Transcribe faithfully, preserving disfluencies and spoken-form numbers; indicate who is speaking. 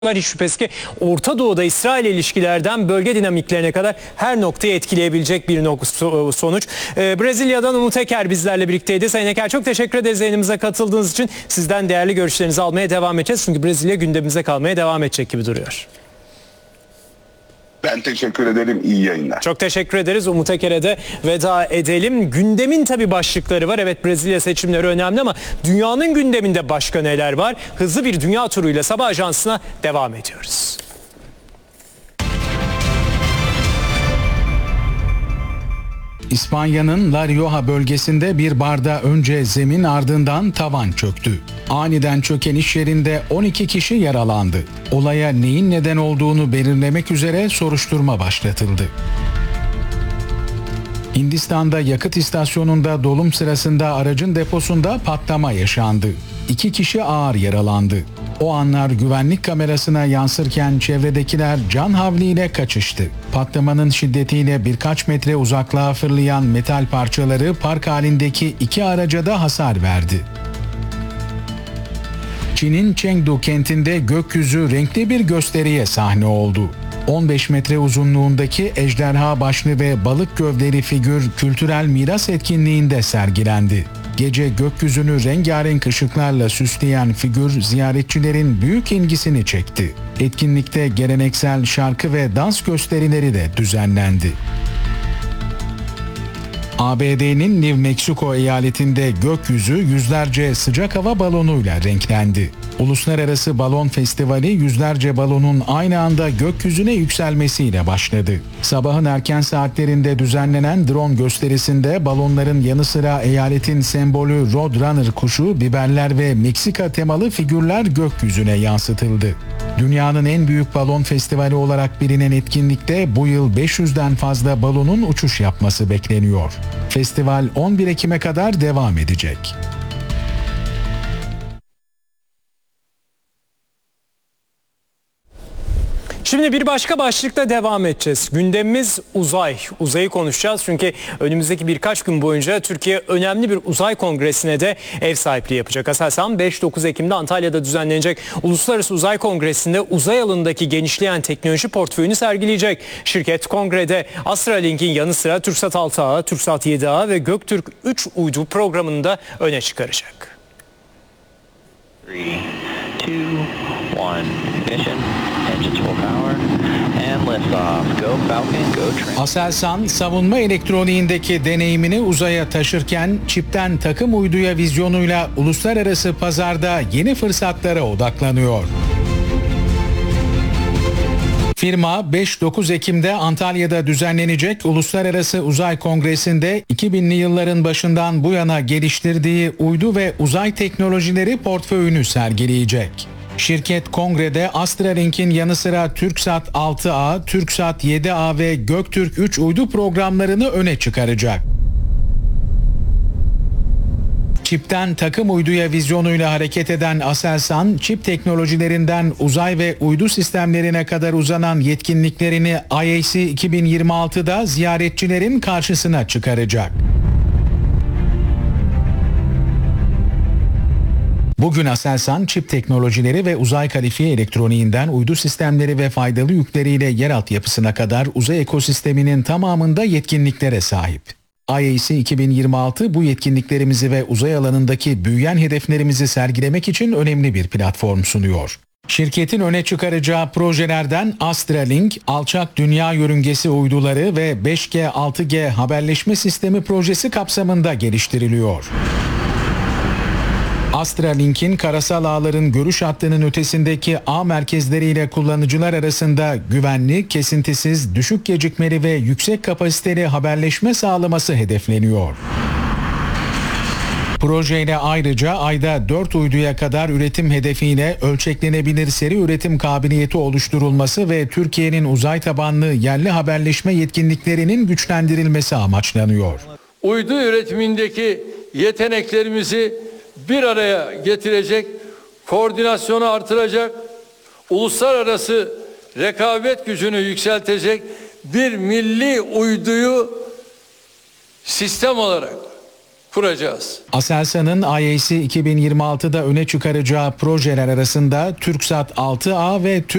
Speaker 1: Hiç şüphesiz ki Orta Doğu'da İsrail ilişkilerden bölge dinamiklerine kadar her noktayı etkileyebilecek bir sonuç. Ee, Brezilya'dan Umut Eker bizlerle birlikteydi. Sayın Eker, çok teşekkür ederiz yayınımıza katıldığınız için. Sizden değerli görüşlerinizi almaya devam edeceğiz. Çünkü Brezilya gündemimize kalmaya devam edecek gibi duruyor.
Speaker 2: Ben teşekkür ederim. İyi yayınlar.
Speaker 1: Çok teşekkür ederiz. Umut Eker'e de veda edelim. Gündemin tabii başlıkları var. Evet, Brezilya seçimleri önemli ama dünyanın gündeminde başka neler var? Hızlı bir dünya turuyla Sabah Ajansı'na devam ediyoruz.
Speaker 3: İspanya'nın La Rioja bölgesinde bir barda önce zemin ardından tavan çöktü. Aniden çöken iş yerinde on iki kişi yaralandı. Olaya neyin neden olduğunu belirlemek üzere soruşturma başlatıldı. Hindistan'da yakıt istasyonunda dolum sırasında aracın deposunda patlama yaşandı. İki kişi ağır yaralandı. O anlar güvenlik kamerasına yansırken çevredekiler can havliyle kaçıştı. Patlamanın şiddetiyle birkaç metre uzaklığa fırlayan metal parçaları park halindeki iki araca da hasar verdi. Çin'in Chengdu kentinde gökyüzü renkli bir gösteriye sahne oldu. on beş metre uzunluğundaki ejderha başlı ve balık gövdeli figür kültürel miras etkinliğinde sergilendi. Gece gökyüzünü rengarenk ışıklarla süsleyen figür ziyaretçilerin büyük ilgisini çekti. Etkinlikte geleneksel şarkı ve dans gösterileri de düzenlendi. A B D'nin New Mexico eyaletinde gökyüzü yüzlerce sıcak hava balonuyla renklendi. Uluslararası Balon Festivali yüzlerce balonun aynı anda gökyüzüne yükselmesiyle başladı. Sabahın erken saatlerinde düzenlenen drone gösterisinde balonların yanı sıra eyaletin sembolü Roadrunner kuşu, biberler ve Meksika temalı figürler gökyüzüne yansıtıldı. Dünyanın en büyük balon festivali olarak bilinen etkinlikte bu yıl beş yüzden fazla balonun uçuş yapması bekleniyor. Festival on bir Ekim'e kadar devam edecek.
Speaker 1: Şimdi bir başka başlıkla devam edeceğiz. Gündemimiz uzay. Uzayı konuşacağız çünkü önümüzdeki birkaç gün boyunca Türkiye önemli bir uzay kongresine de ev sahipliği yapacak. Aselsan beş dokuz Ekim'de Antalya'da düzenlenecek Uluslararası Uzay Kongresi'nde uzay alanındaki genişleyen teknoloji portföyünü sergileyecek. Şirket kongrede Astralink'in yanı sıra TürkSat altı A, TürkSat yedi A ve Göktürk üç uydu programını da öne çıkaracak.
Speaker 4: three, two, one, ignition, engines full power, and lift off. Go Falcon, go Train.
Speaker 3: Aselsan, savunma elektroniğindeki deneyimini uzaya taşırken çipten takım uyduya vizyonuyla uluslararası pazarda yeni fırsatlara odaklanıyor. Firma beş dokuz Ekim'de Antalya'da düzenlenecek Uluslararası Uzay Kongresi'nde iki binli yılların başından bu yana geliştirdiği uydu ve uzay teknolojileri portföyünü sergileyecek. Şirket kongrede Astralink'in yanı sıra TürkSat altı A, TürkSat yedi A ve Göktürk üç uydu programlarını öne çıkaracak. Çipten takım uyduya vizyonuyla hareket eden Aselsan, çip teknolojilerinden uzay ve uydu sistemlerine kadar uzanan yetkinliklerini I A C iki bin yirmi altıda ziyaretçilerin karşısına çıkaracak. Bugün Aselsan, çip teknolojileri ve uzay kalifiye elektroniğinden uydu sistemleri ve faydalı yükleriyle yeraltı yapısına kadar uzay ekosisteminin tamamında yetkinliklere sahip. I A C iki bin yirmi altı bu yetkinliklerimizi ve uzay alanındaki büyüyen hedeflerimizi sergilemek için önemli bir platform sunuyor. Şirketin öne çıkaracağı projelerden Astralink, alçak dünya yörüngesi uyduları ve beş G altı G haberleşme sistemi projesi kapsamında geliştiriliyor. Astralink'in karasal ağların görüş hattının ötesindeki ağ merkezleriyle kullanıcılar arasında güvenli, kesintisiz, düşük gecikmeli ve yüksek kapasiteli haberleşme sağlaması hedefleniyor. Projeyle ayrıca ayda dört uyduya kadar üretim hedefiyle ölçeklenebilir seri üretim kabiliyeti oluşturulması ve Türkiye'nin uzay tabanlı yerli haberleşme yetkinliklerinin güçlendirilmesi amaçlanıyor.
Speaker 5: Uydu üretimindeki yeteneklerimizi bir araya getirecek, koordinasyonu artıracak, uluslararası rekabet gücünü yükseltecek bir milli uyduyu sistem olarak kuracağız.
Speaker 3: Aselsan'ın I A C iki bin yirmi altıda öne çıkaracağı projeler arasında TürkSat altı A ve Türk